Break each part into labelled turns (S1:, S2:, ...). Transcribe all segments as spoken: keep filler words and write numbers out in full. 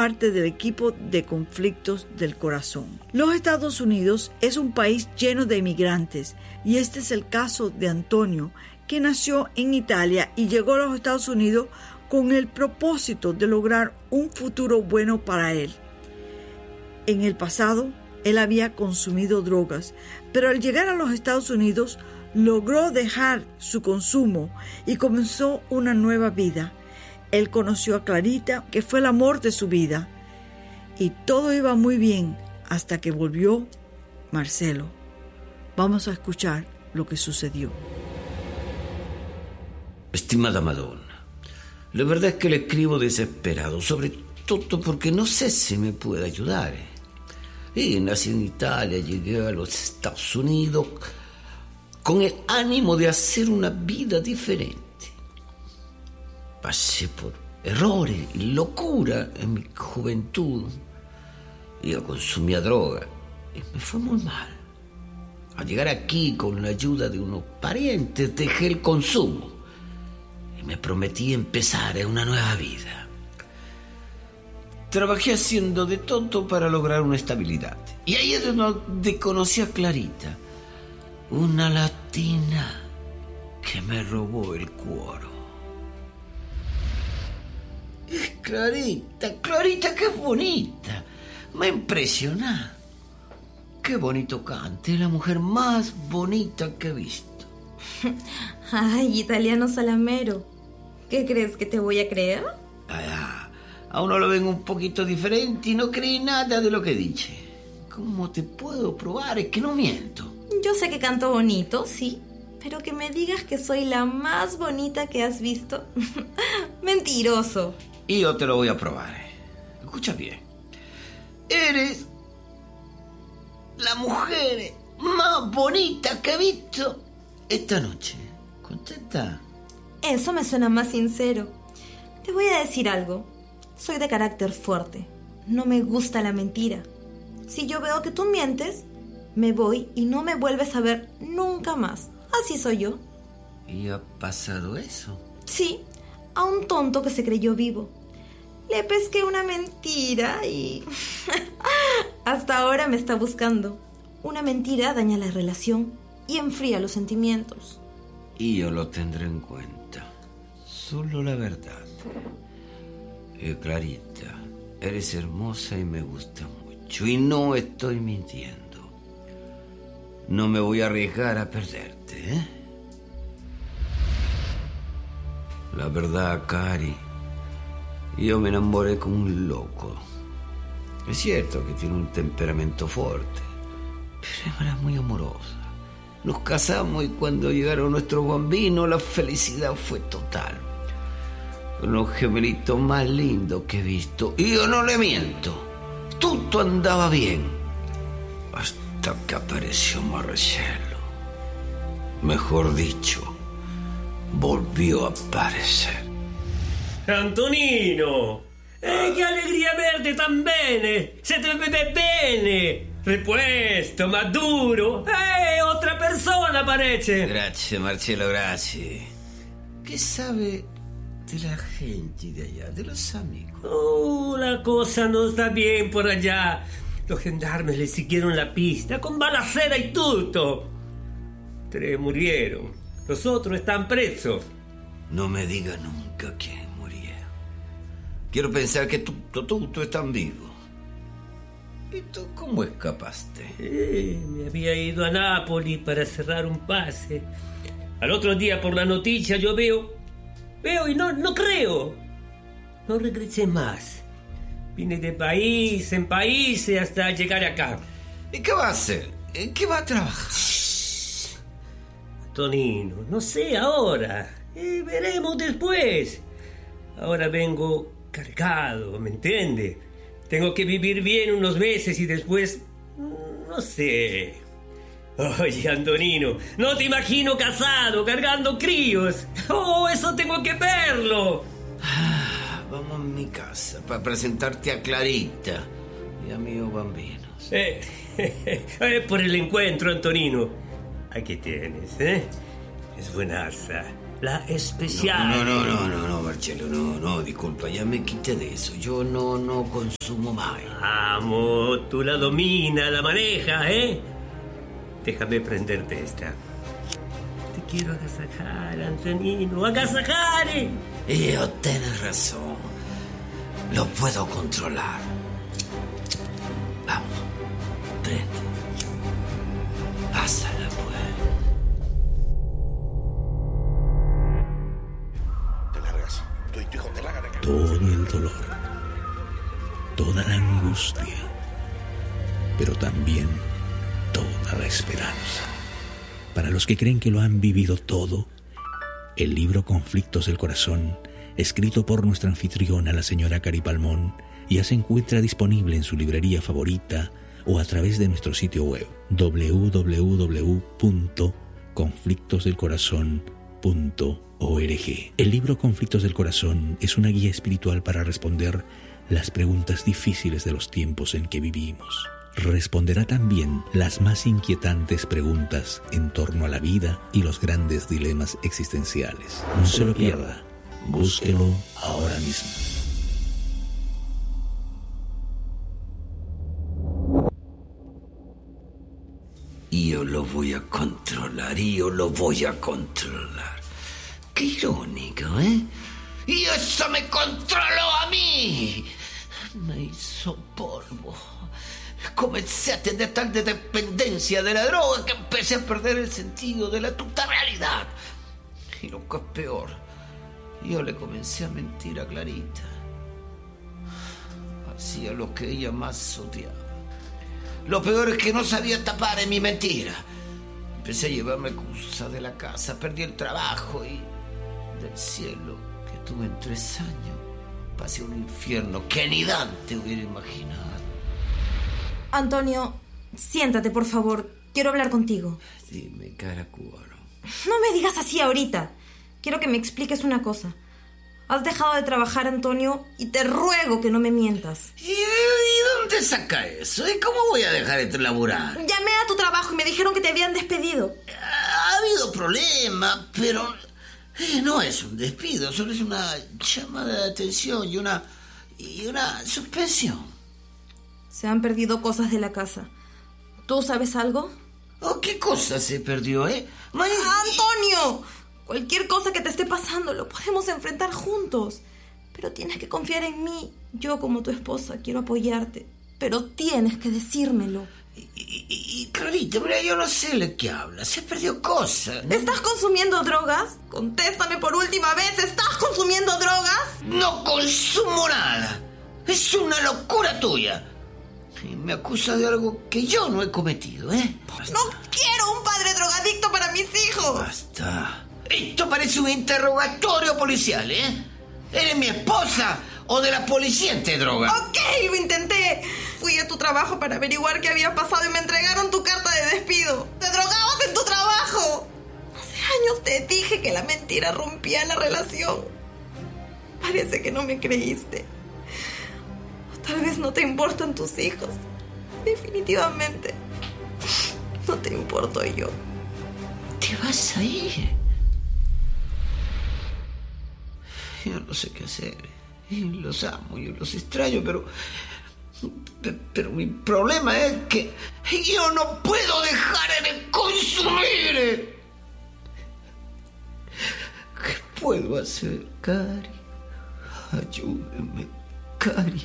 S1: parte del equipo de conflictos del corazón. Los Estados Unidos es un país lleno de inmigrantes y este es el caso de Antonio, que nació en Italia y llegó a los Estados Unidos con el propósito de lograr un futuro bueno para él. En el pasado, él había consumido drogas, pero al llegar a los Estados Unidos logró dejar su consumo y comenzó una nueva vida. Él conoció a Clarita, que fue el amor de su vida, y todo iba muy bien hasta que volvió Marcelo. Vamos a escuchar lo que sucedió.
S2: Estimada Madonna, la verdad es que le escribo desesperado, sobre todo porque no sé si me puede ayudar. Y nací en Italia, llegué a los Estados Unidos con el ánimo de hacer una vida diferente. Pasé por errores y locura en mi juventud. Yo consumía droga y me fue muy mal. Al llegar aquí con la ayuda de unos parientes dejé el consumo y me prometí empezar una nueva vida. Trabajé haciendo de todo para lograr una estabilidad. Y ahí es donde conocí a Clarita, una latina que me robó el cuoro. Clarita, Clarita, qué bonita. Me impresiona. Qué bonito cante, la mujer más bonita que he visto.
S3: Ay, italiano salamero. ¿Qué crees que te voy a creer?
S2: Ah, a uno lo ven un poquito diferente y no creí nada de lo que dije. ¿Cómo te puedo probar? Es que no miento.
S3: Yo sé que canto bonito, sí, pero que me digas que soy la más bonita que has visto. Mentiroso.
S2: Y yo te lo voy a probar. Escucha bien. Eres la mujer más bonita que he visto esta noche. ¿Contenta?
S3: Eso me suena más sincero. Te voy a decir algo. Soy de carácter fuerte. No me gusta la mentira. Si yo veo que tú mientes, me voy y no me vuelves a ver nunca más. Así soy yo.
S2: ¿Y ha pasado eso?
S3: Sí, a un tonto que se creyó vivo. Le pesqué una mentira y hasta ahora me está buscando. Una mentira daña la relación y enfría los sentimientos.
S2: Y yo lo tendré en cuenta. Solo la verdad. Eh, Clarita, eres hermosa y me gusta mucho. Y no estoy mintiendo. No me voy a arriesgar a perderte, ¿eh? La verdad, Cari, yo me enamoré como un loco. Es cierto que tiene un temperamento fuerte, pero era muy amorosa. Nos casamos y cuando llegaron nuestros bambinos, la felicidad fue total. Los gemelitos más lindos que he visto. Y yo no le miento. Todo andaba bien. Hasta que apareció Marcelo. Mejor dicho, volvió a aparecer.
S4: Antonino! Eh, che allegria verde tan bene! Se te vede bene! Repuesto, maduro. ¡Eh! Otra persona parece.
S2: Gracias, Marcelo, gracias. ¿Qué sabe de la gente de allá, de los amigos?
S4: Oh, la cosa no está bien por allá. Los gendarmes le siguieron la pista con balacera y todo. Tres murieron. Los otros están presos.
S2: No me diga nunca quién murieron. Quiero pensar que tú, tú, tú, tú están vivos. ¿Y tú cómo escapaste?
S4: Eh, me había ido a Nápoles para cerrar un pase. Al otro día por la noticia yo veo... Veo y no, no creo. No regresé más. Vine de país en país hasta llegar acá.
S2: ¿Y qué va a hacer? ¿En qué va a trabajar?
S4: Shh. Tonino, no sé ahora. Eh, veremos después. Ahora vengo cargado, ¿me entiende? Tengo que vivir bien unos meses y después... No sé. Oye, Antonino, no te imagino casado, cargando críos. Oh, eso tengo que verlo.
S2: Ah, vamos a mi casa para presentarte a Clarita y a mis bambinos.
S4: Eh, eh, por el encuentro, Antonino. Aquí tienes, ¿eh? Es buenaza. La especial.
S2: No, no, no, no, no, Marcelo, no, no, disculpa, ya me quité de eso. Yo no, no consumo más.
S4: Vamos, tú la dominas, la manejas, ¿eh? Déjame prenderte esta. Te quiero agasajar, Antonino, agasajar.
S2: Y yo tienes razón. Lo puedo controlar. Vamos, prende. Pásala, pues.
S5: Te largas. Tú y tu hijo te largan acá.
S6: Todo el dolor, toda la angustia, pero también toda la esperanza. Para los que creen que lo han vivido todo, el libro Conflictos del Corazón, escrito por nuestra anfitriona, la señora Cari Palmón, ya se encuentra disponible en su librería favorita o a través de nuestro sitio web doble u doble u doble u punto conflictos del corazón punto org. El libro Conflictos del Corazón es una guía espiritual para responder las preguntas difíciles de los tiempos en que vivimos. Responderá también las más inquietantes preguntas en torno a la vida y los grandes dilemas existenciales. No se lo pierda. Búsquelo ahora mismo.
S2: Yo lo voy a controlar, yo lo voy a controlar. Qué irónico, ¿eh? Y eso me controló a mí. Me hizo polvo. Comencé a tener tal de dependencia de la droga que empecé a perder el sentido de la tuta realidad. Y lo que es peor, yo le comencé a mentir a Clarita. Hacía lo que ella más odiaba. Lo peor es que no sabía tapar en mi mentira. Empecé a llevarme cosas de la casa, perdí el trabajo y del cielo que tuve en tres años pasé un infierno que ni Dante hubiera imaginado.
S3: Antonio, siéntate, por favor. Quiero hablar contigo.
S2: Dime, cara cubano.
S3: No me digas así ahorita. Quiero que me expliques una cosa. Has dejado de trabajar, Antonio, y te ruego que no me mientas.
S2: ¿Y, y dónde saca eso? ¿Y cómo voy a dejar de laburar?
S3: Llamé a tu trabajo y me dijeron que te habían despedido.
S2: Ha habido problemas, pero eh, no es un despido, solo es una llamada de atención y una, y una suspensión.
S3: Se han perdido cosas de la casa. ¿Tú sabes algo?
S2: Oh, ¿qué cosa se perdió, eh? May...
S3: ¡Antonio! Cualquier cosa que te esté pasando lo podemos enfrentar juntos. Pero tienes que confiar en mí. Yo, como tu esposa, quiero apoyarte. Pero tienes que decírmelo.
S2: Y, y, y Clarita, mira, yo no sé de qué hablas. Se perdió cosas, ¿no?
S3: ¿Estás consumiendo drogas? Contéstame por última vez. ¿Estás consumiendo drogas?
S2: No consumo nada. Es una locura tuya. Y me acusa de algo que yo no he cometido, ¿eh? Basta.
S3: No quiero un padre drogadicto para mis hijos.
S2: Basta. Esto parece un interrogatorio policial, ¿eh? ¿Eres mi esposa o de la policía antidroga?
S3: Ok, lo intenté. Fui a tu trabajo para averiguar qué había pasado y me entregaron tu carta de despido. ¡Te drogabas en tu trabajo! Hace años te dije que la mentira rompía la relación. Parece que no me creíste. O tal vez no te importan tus hijos. Definitivamente no te importo yo.
S2: ¿Te vas a ir? Yo no sé qué hacer. Los amo, yo los extraño, pero... Pero mi problema es que yo no puedo dejar de consumir. ¿Qué puedo hacer, Cari? Ayúdeme, Cari.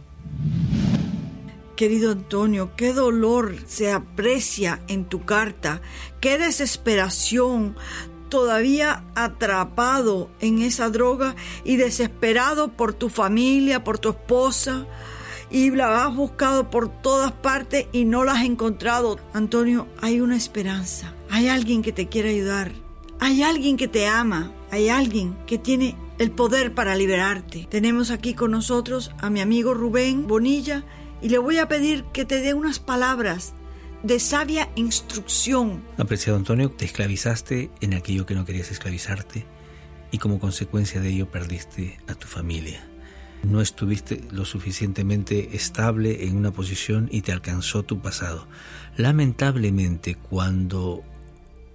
S1: Querido Antonio, qué dolor se aprecia en tu carta, qué desesperación, todavía atrapado en esa droga y desesperado por tu familia, por tu esposa, y la has buscado por todas partes y no la has encontrado. Antonio, hay una esperanza, hay alguien que te quiere ayudar, hay alguien que te ama, hay alguien que tiene el poder para liberarte. Tenemos aquí con nosotros a mi amigo Rubén Bonilla y le voy a pedir que te dé unas palabras de sabia instrucción.
S6: Apreciado Antonio, te esclavizaste en aquello que no querías esclavizarte y como consecuencia de ello perdiste a tu familia. No estuviste lo suficientemente estable en una posición y te alcanzó tu pasado. Lamentablemente, cuando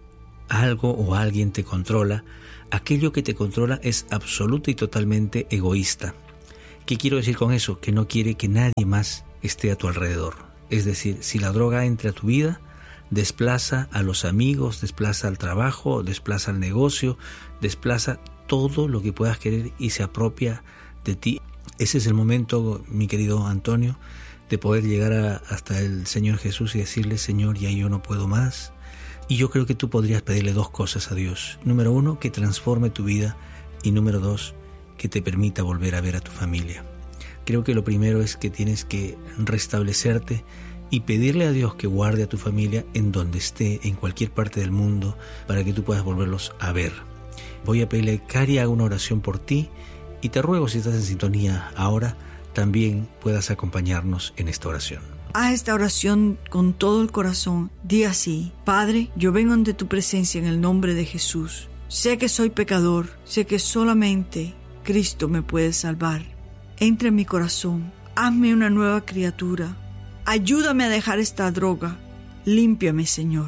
S6: algo o alguien te controla, aquello que te controla es absoluta y totalmente egoísta. ¿Qué quiero decir con eso? Que no quiere que nadie más esté a tu alrededor. Es decir, si la droga entra a tu vida, desplaza a los amigos, desplaza al trabajo, desplaza al negocio, desplaza todo lo que puedas querer y se apropia de ti. Ese es el momento, mi querido Antonio, de poder llegar a, hasta el Señor Jesús y decirle: Señor, ya yo no puedo más. Y yo creo que tú podrías pedirle dos cosas a Dios. Número uno, que transforme tu vida, y número dos, que te permita volver a ver a tu familia. Creo que lo primero es que tienes que restablecerte y pedirle a Dios que guarde a tu familia en donde esté, en cualquier parte del mundo, para que tú puedas volverlos a ver. Voy a pedirle a Cari haga una oración por ti, y te ruego, si estás en sintonía ahora, también puedas acompañarnos en esta oración.
S1: Haz esta oración con todo el corazón. Di así: Padre, yo vengo ante tu presencia en el nombre de Jesús. Sé que soy pecador, sé que solamente Cristo me puede salvar. Entra en mi corazón, hazme una nueva criatura. Ayúdame a dejar esta droga. Límpiame, Señor.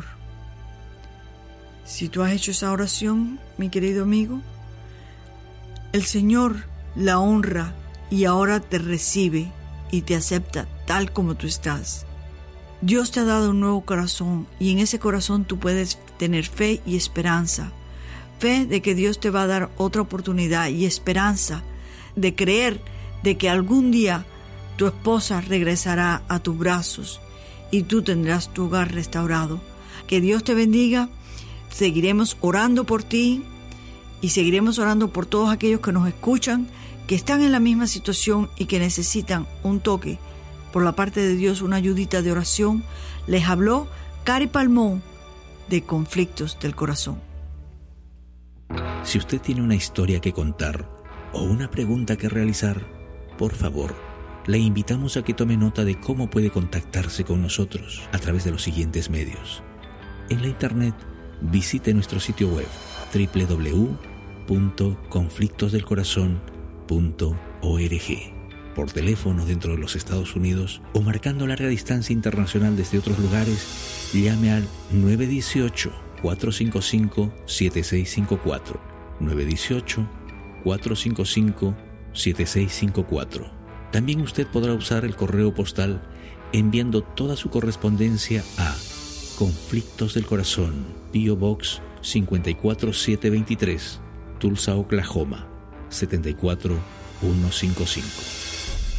S1: Si tú has hecho esa oración, mi querido amigo, el Señor la honra y ahora te recibe y te acepta tal como tú estás. Dios te ha dado un nuevo corazón, y en ese corazón tú puedes tener fe y esperanza. Fe de que Dios te va a dar otra oportunidad, y esperanza de creer de que algún día tu esposa regresará a tus brazos y tú tendrás tu hogar restaurado. Que Dios te bendiga. Seguiremos orando por ti y seguiremos orando por todos aquellos que nos escuchan, que están en la misma situación y que necesitan un toque por la parte de Dios, una ayudita de oración. Les habló Cari Palmón de Conflictos del Corazón.
S6: Si usted tiene una historia que contar o una pregunta que realizar, por favor, le invitamos a que tome nota de cómo puede contactarse con nosotros a través de los siguientes medios. En la internet, visite nuestro sitio web doble u doble u doble u punto conflictos del corazón punto org, por teléfono dentro de los Estados Unidos o marcando larga distancia internacional desde otros lugares, llame al nueve uno ocho, cuatro cinco cinco, siete seis cinco cuatro, nueve uno ocho, cuatro cinco cinco, siete seis cinco cuatro. También usted podrá usar el correo postal enviando toda su correspondencia a Conflictos del Corazón, P O Box cinco cuatro siete dos tres, Tulsa, Oklahoma, siete cuatro uno cinco cinco.